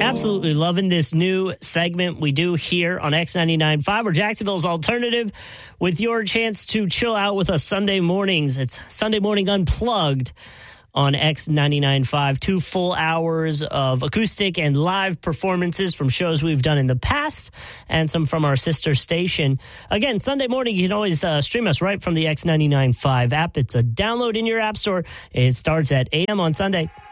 Absolutely loving this new segment we do here on X99.5, or Jacksonville's alternative, with your chance to chill out with us Sunday mornings. It's Sunday Morning Unplugged on X99.5. 2 full hours of acoustic and live performances from shows we've done in the past and some from our sister station. Again, Sunday morning, you can always stream us right from the X99.5 app. It's a download in your app store. It starts at 8 a.m. on Sunday.